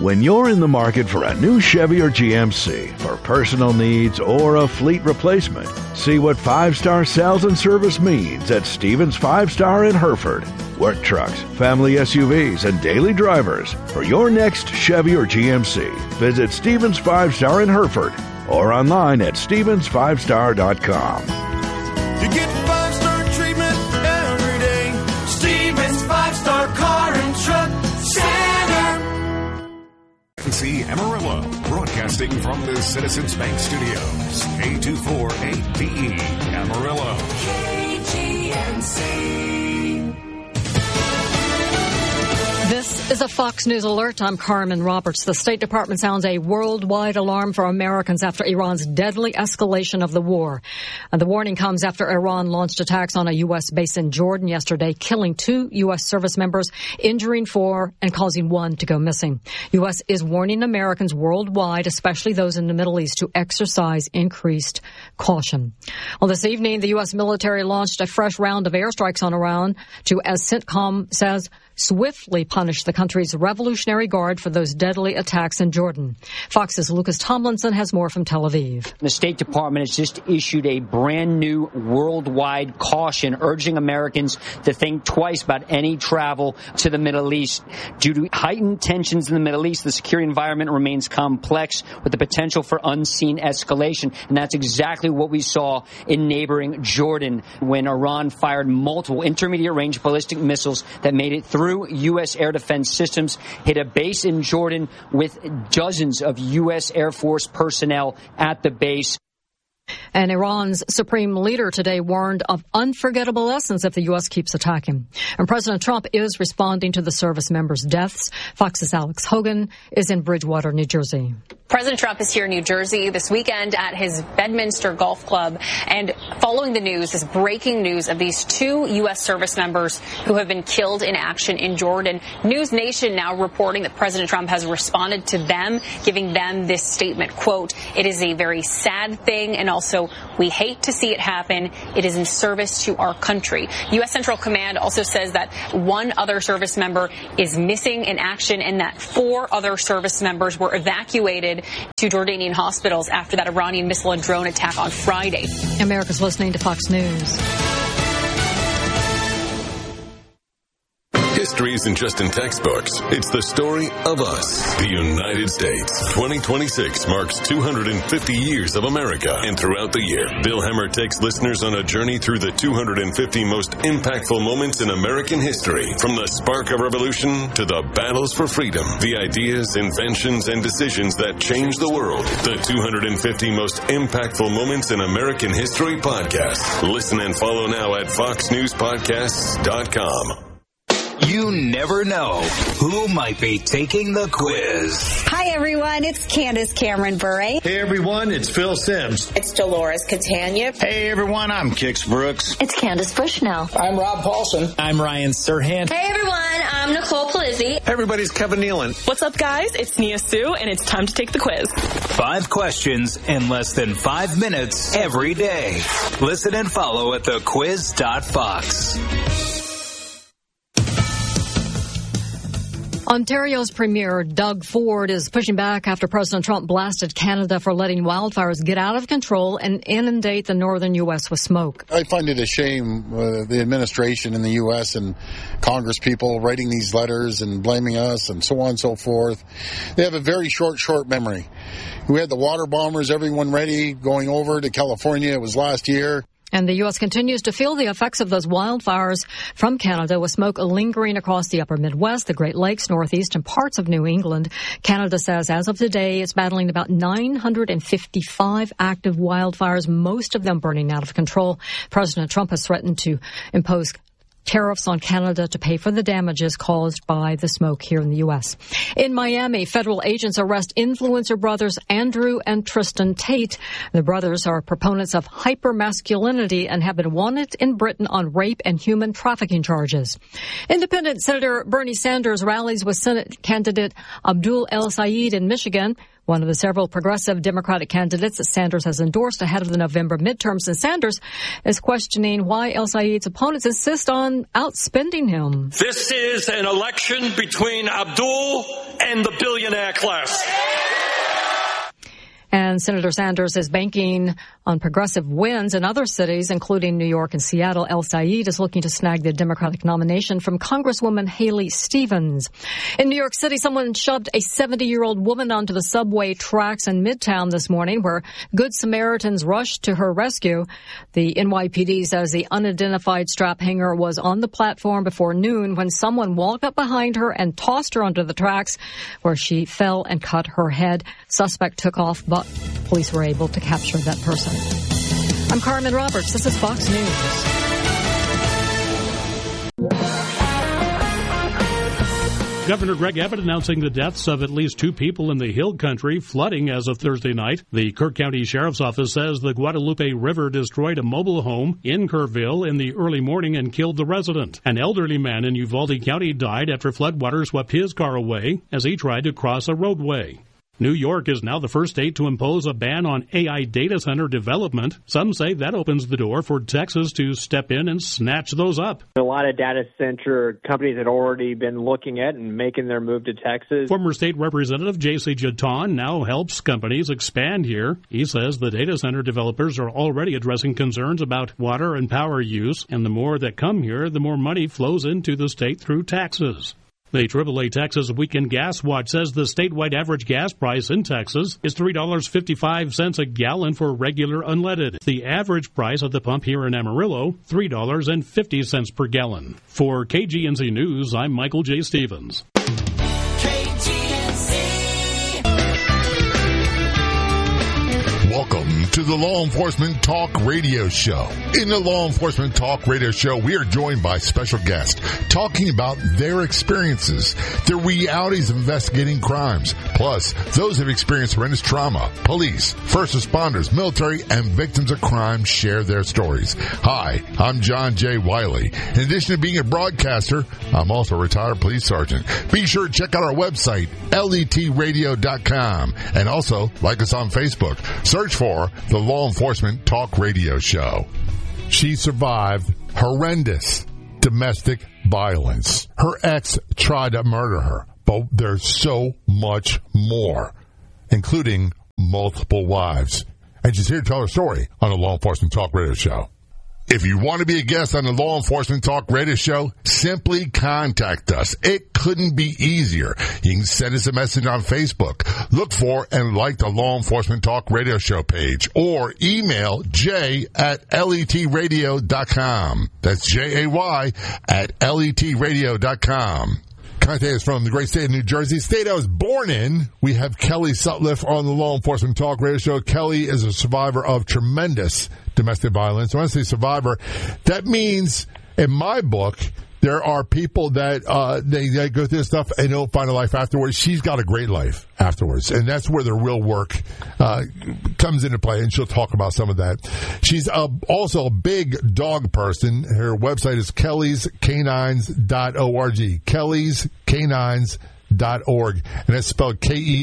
When you're in the market for a new Chevy or GMC for personal needs or a fleet replacement, see what 5-star sales and service means at Stevens 5-Star in Hereford. Work trucks, family SUVs, and daily drivers. For your next Chevy or GMC, visit Stevens 5-Star in Hereford or online at stevens5star.com. You get 5-star treatment every day. Stevens 5-Star Car and Truck Center. See Amarillo, broadcasting from the Citizens Bank Studios. K248DE, Amarillo. KGNC. This is a Fox News alert. I'm Carmen Roberts. The State Department sounds a worldwide alarm for Americans after Iran's deadly escalation of the war. And the warning comes after Iran launched attacks on a U.S. base in Jordan yesterday, killing 2 U.S. service members, injuring 4, and causing 1 to go missing. U.S. is warning Americans worldwide, especially those in the Middle East, to exercise increased caution. Well, this evening, the U.S. military launched a fresh round of airstrikes on Iran to, as CENTCOM says, swiftly punish the country's Revolutionary Guard for those deadly attacks in Jordan. Fox's Lucas Tomlinson has more from Tel Aviv. The State Department has just issued a brand new worldwide caution urging Americans to think twice about any travel to the Middle East. Due to heightened tensions in the Middle East, the security environment remains complex with the potential for unseen escalation. And that's exactly what we saw in neighboring Jordan when Iran fired multiple intermediate-range ballistic missiles that made it through U.S. air defense systems, hit a base in Jordan with dozens of U.S. Air Force personnel at the base. And Iran's supreme leader today warned of unforgettable lessons if the U.S. keeps attacking. And President Trump is responding to the service members' deaths. Fox's Alex Hogan is in Bridgewater, New Jersey. President Trump is here in New Jersey this weekend at his Bedminster Golf Club. And following the news, this breaking news of these 2 U.S. service members who have been killed in action in Jordan, News Nation now reporting that President Trump has responded to them, giving them this statement, quote, "It is a very sad thing, and also we hate to see it happen. It is in service to our country." U.S. Central Command also says that 1 other service member is missing in action and that 4 other service members were evacuated to Jordanian hospitals after that Iranian missile and drone attack on Friday. America's listening to Fox News. History isn't just in textbooks. It's the story of us, the United States. 2026 marks 250 years of America. And throughout the year, Bill Hemmer takes listeners on a journey through the 250 most impactful moments in American history. From the spark of revolution to the battles for freedom, the ideas, inventions, and decisions that changed the world. The 250 most impactful moments in American history podcast. Listen and follow now at foxnewspodcasts.com. You never know who might be taking the quiz. Hi, everyone. It's Candace Cameron Bure. Hey, everyone. It's Phil Sims. It's Dolores Catania. Hey, everyone. I'm Kix Brooks. It's Candace Bushnell. I'm Rob Paulson. I'm Ryan Serhant. Hey, everyone. I'm Nicole Polizzi. Hey, everybody. It's Kevin Nealon. What's up, guys? It's Nia Sue, and it's time to take the quiz. 5 questions in less than 5 minutes every day. Listen and follow at thequiz.fox. Ontario's Premier Doug Ford is pushing back after President Trump blasted Canada for letting wildfires get out of control and inundate the northern U.S. with smoke. I find it a shame the administration in the U.S. and Congress people writing these letters and blaming us and so on and so forth. They have a very short memory. We had the water bombers, everyone ready, going over to California. It was last year. And the U.S. continues to feel the effects of those wildfires from Canada, with smoke lingering across the upper Midwest, the Great Lakes, Northeast, and parts of New England. Canada says as of today, it's battling about 955 active wildfires, most of them burning out of control. President Trump has threatened to impose tariffs on Canada to pay for the damages caused by the smoke here in the U.S. In Miami, federal agents arrest influencer brothers Andrew and Tristan Tate. The brothers are proponents of hypermasculinity and have been wanted in Britain on rape and human trafficking charges. Independent Senator Bernie Sanders rallies with Senate candidate Abdul El Sayed in Michigan, one of the several progressive Democratic candidates that Sanders has endorsed ahead of the November midterms. And Sanders is questioning why El Sayed's opponents insist on outspending him. This is an election between Abdul and the billionaire class. And Senator Sanders is banking on progressive wins in other cities, including New York and Seattle. El Sayed is looking to snag the Democratic nomination from Congresswoman Haley Stevens. In New York City, someone shoved a 70-year-old woman onto the subway tracks in Midtown this morning, where Good Samaritans rushed to her rescue. The NYPD says the unidentified strap hanger was on the platform before noon when someone walked up behind her and tossed her onto the tracks, where she fell and cut her head. Suspect took off, but police were able to capture that person. I'm Carmen Roberts. This is Fox News. Governor Greg Abbott announcing the deaths of at least 2 people in the Hill Country, flooding as of Thursday night. The Kirk County Sheriff's Office says the Guadalupe River destroyed a mobile home in Kerrville in the early morning and killed the resident. An elderly man in Uvalde County died after floodwater swept his car away as he tried to cross a roadway. New York is now the first state to impose a ban on AI data center development. Some say that opens the door for Texas to step in and snatch those up. A lot of data center companies had already been looking at and making their move to Texas. Former state representative J.C. Jaton now helps companies expand here. He says the data center developers are already addressing concerns about water and power use, and the more that come here, the more money flows into the state through taxes. The AAA Texas Weekend Gas Watch says the statewide average gas price in Texas is $3.55 a gallon for regular unleaded. The average price at the pump here in Amarillo, $3.50 per gallon. For KGNC News, I'm Michael J. Stevens. Welcome to the Law Enforcement Talk Radio Show. In the Law Enforcement Talk Radio Show, we are joined by special guests talking about their experiences, the realities of investigating crimes, plus those who have experienced horrendous trauma. Police, first responders, military, and victims of crime share their stories. Hi, I'm John J. Wiley. In addition to being a broadcaster, I'm also a retired police sergeant. Be sure to check out our website, letradio.com, and also like us on Facebook. Search for the Law Enforcement Talk Radio Show. She survived horrendous domestic violence. Her ex tried to murder her, but there's so much more, including multiple wives. And she's here to tell her story on the Law Enforcement Talk Radio Show. If you want to be a guest on the Law Enforcement Talk Radio Show, simply contact us. It couldn't be easier. You can send us a message on Facebook. Look for and like the Law Enforcement Talk Radio Show page, or email jay@letradio.com. That's JAY@letradio.com. Contact is from the great state of New Jersey, state I was born in. We have Kelly Sutliff on the Law Enforcement Talk Radio Show. Kelly is a survivor of tremendous domestic violence. When I say survivor, that means, in my book, there are people that they go through this stuff and don't find a life afterwards. She's got a great life afterwards, and that's where the real work comes into play, and she'll talk about some of that. She's also a big dog person. Her website is kellyscanines.org. kellyscanines.org, and that's spelled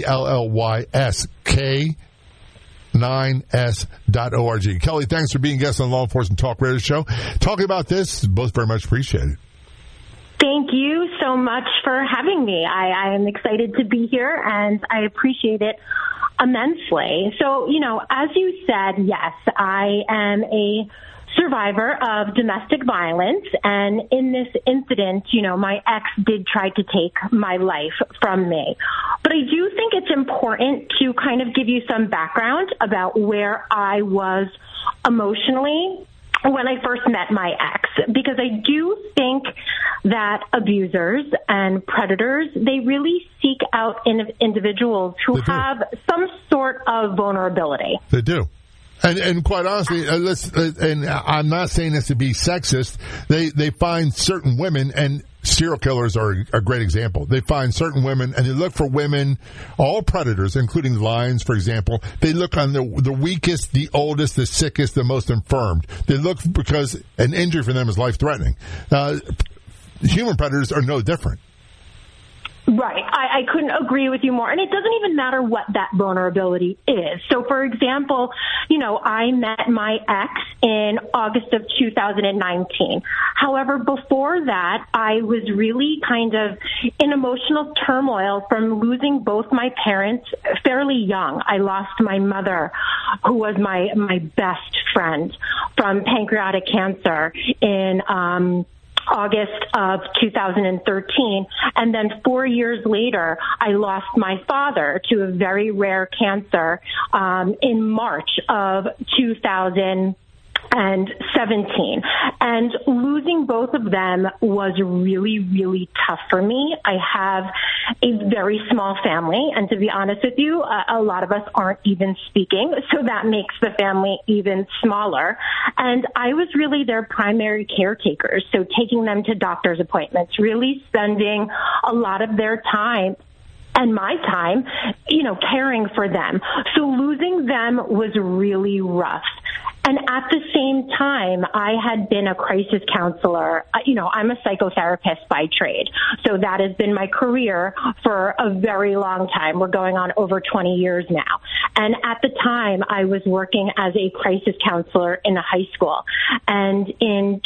KELLYSK9s.org. Kelly, thanks for being a guest on the Law Enforcement Talk Radio Show. Talking about this, both very much appreciated. Thank you so much for having me. I am excited to be here, and I appreciate it immensely. So, as you said, yes, I am a survivor of domestic violence, and in this incident, my ex did try to take my life from me. But I do think it's important to kind of give you some background about where I was emotionally when I first met my ex, because I do think that abusers and predators, they really seek out individuals who have some sort of vulnerability. They do. And quite honestly, and I'm not saying this to be sexist, they find certain women, and serial killers are a great example. They find certain women, and they look for women, all predators, including lions, for example. They look on the weakest, the oldest, the sickest, the most infirmed. They look because an injury for them is life-threatening. Human predators are no different. Right. I couldn't agree with you more. And it doesn't even matter what that vulnerability is. So, for example, I met my ex in August of 2019. However, before that, I was really kind of in emotional turmoil from losing both my parents fairly young. I lost my mother, who was my best friend, from pancreatic cancer in August of 2013. And then 4 years later, I lost my father to a very rare cancer in March of 2017. And losing both of them was really, really tough for me. I have a very small family, and to be honest with you, a lot of us aren't even speaking, so that makes the family even smaller. And I was really their primary caretakers, so taking them to doctor's appointments, really spending a lot of their time and my time, caring for them. So losing them was really rough. And at the same time, I had been a crisis counselor. I'm a psychotherapist by trade. So that has been my career for a very long time. We're going on over 20 years now. And at the time, I was working as a crisis counselor in a high school. And in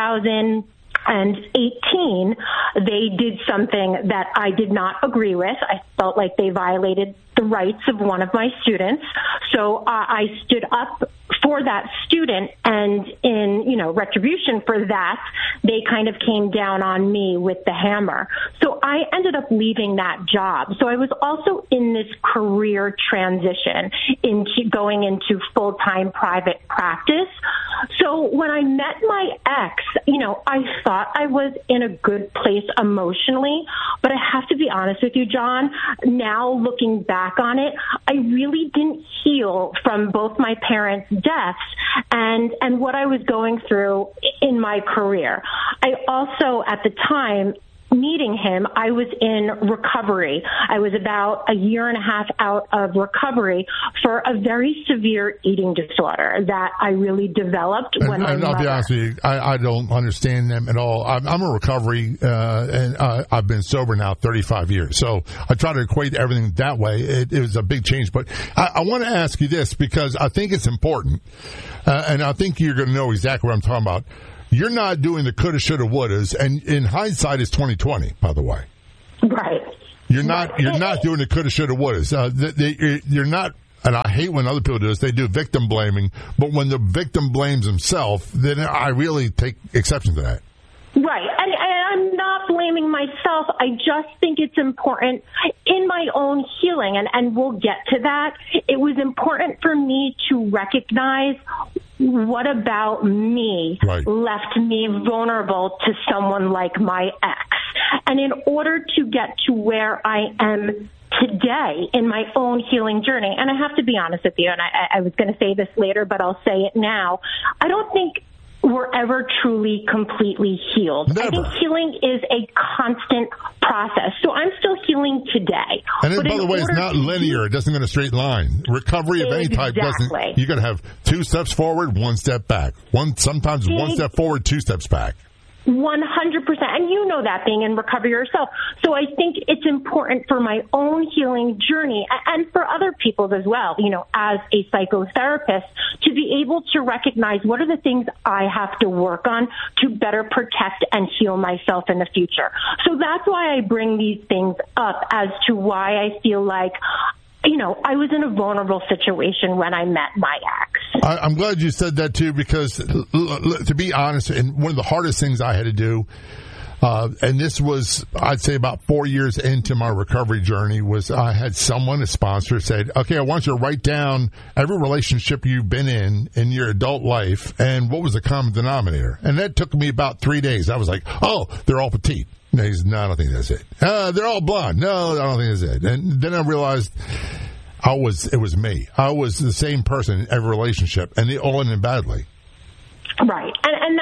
2018, they did something that I did not agree with. I felt like they violated the rights of one of my students. So I stood up for that student, and in, retribution for that, they kind of came down on me with the hammer. So I ended up leaving that job. So I was also in this career transition into going into full-time private practice. So when I met my ex, I thought I was in a good place emotionally, but I have to be honest with you, John, now looking back on it, I really didn't heal from both my parents' deaths and what I was going through in my career. I also, at the time, meeting him, I was in recovery. I was about a year and a half out of recovery for a very severe eating disorder that I really developed when my mother... I'll be honest with you, I don't understand them at all. I'm a recovery, and I've been sober now 35 years. So I try to equate everything that way. It was a big change. But I want to ask you this because I think it's important, and I think you're going to know exactly what I'm talking about. You're not doing the coulda, shoulda, wouldas, and in hindsight, it's 2020. By the way, right? You're not doing the coulda, shoulda, wouldas. You're not, and I hate when other people do this. They do victim blaming, but when the victim blames himself, then I really take exception to that. Right, and I'm not blaming myself. I just think it's important in my own healing, and we'll get to that. It was important for me to recognize what about me left me vulnerable to someone like my ex. And in order to get to where I am today in my own healing journey, and I have to be honest with you, and I was going to say this later, but I'll say it now, I don't think we're ever truly completely healed. Never. I think healing is a constant process. So I'm still healing today. And then, by the way, it's not linear. It doesn't go in a straight line. Recovery of any type doesn't. You got to have 2 steps forward, 1 step back. Sometimes 1 step forward, 2 steps back. 100%. And you know that being in recovery yourself. So I think it's important for my own healing journey and for other people's as well, as a psychotherapist, to be able to recognize what are the things I have to work on to better protect and heal myself in the future. So that's why I bring these things up as to why I feel like I was in a vulnerable situation when I met my ex. I'm glad you said that, too, because, to be honest, and one of the hardest things I had to do, and this was, I'd say, about 4 years into my recovery journey, was I had someone, a sponsor, said, okay, I want you to write down every relationship you've been in your adult life and what was the common denominator. And that took me about 3 days. I was like, oh, they're all petite. No, I don't think that's it. They're all blonde. No, I don't think that's it. And then I realized it was me. I was the same person in every relationship, and they all ended badly. Right. And that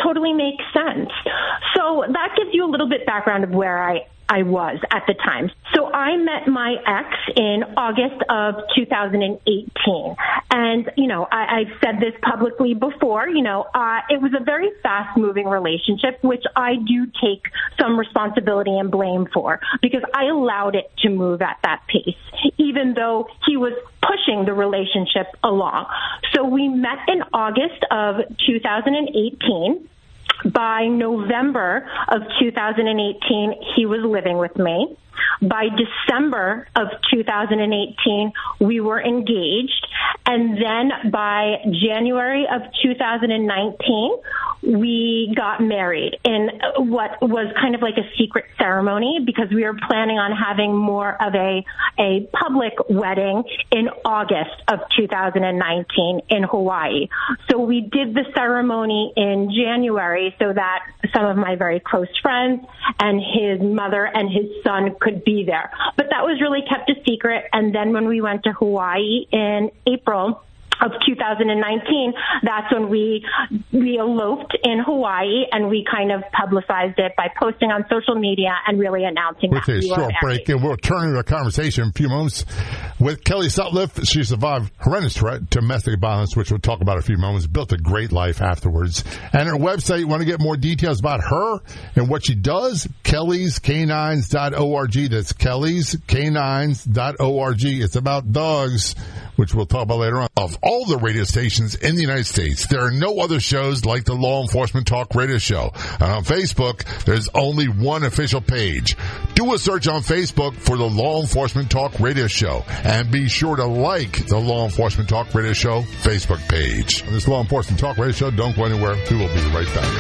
totally makes sense. So that gives you a little bit background of where I was at the time. So I met my ex in August of 2018. And, I've said this publicly before, it was a very fast-moving relationship, which I do take some responsibility and blame for, because I allowed it to move at that pace, even though he was pushing the relationship along. So we met in August of 2018. By November of 2018, he was living with me. By December of 2018, we were engaged. And then by January of 2019, we got married in what was kind of like a secret ceremony, because we were planning on having more of a public wedding in August of 2019 in Hawaii. So we did the ceremony in January so that some of my very close friends and his mother and his son could be there. But that was really kept a secret. And then when we went to Hawaii in April of 2019, that's when we eloped in Hawaii, and we kind of publicized it by posting on social media and really announcing that we were married. We'll take a short break, and we'll turn to a conversation in a few moments with Kelly Sutliff. She survived horrendous domestic violence, which we'll talk about in a few moments, built a great life afterwards. And her website, you want to get more details about her and what she does, kellyscanines.org. That's kellyscanines.org. It's about dogs, which we'll talk about later on. Of all the radio stations in the United States, there are no other shows like the Law Enforcement Talk Radio Show. And on Facebook, there's only one official page. Do a search on Facebook for the Law Enforcement Talk Radio Show. And be sure to like the Law Enforcement Talk Radio Show Facebook page. On this Law Enforcement Talk Radio Show, don't go anywhere. We will be right back.